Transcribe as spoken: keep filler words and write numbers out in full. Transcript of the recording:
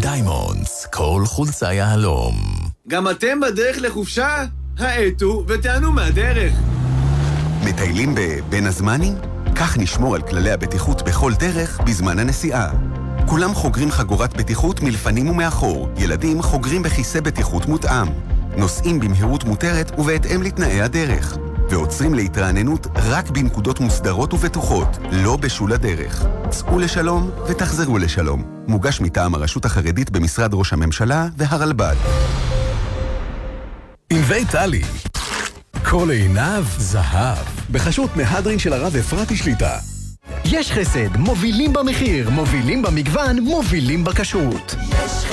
דיימונדס, כל חולצה יהלום. גם אתם בדרך לחופשה? האטו ותענו מהדרך. מטיילים בבין הזמנים? כך נשמור על כללי הבטיחות בכל דרך בזמן הנסיעה. כולם חוגרים חגורת בטיחות מלפנים ומאחור. ילדים חוגרים בכיסא בטיחות מותאם. נוסעים במהירות מותרת ובהתאם לתנאי הדרך. ועוצרים להתרעננות רק בנקודות מוסדרות ובטוחות, לא בשול הדרך. צאו לשלום ותחזרו לשלום. מוגש מטעם הרשות החרדית במשרד ראש הממשלה והרלב"ד. ענבי טלי, כל עיניו זהב, בחשות מהדרין של הרב אפרתי שליטה. יש חסד, מובילים במחיר, מובילים במגוון, מובילים בכשרות.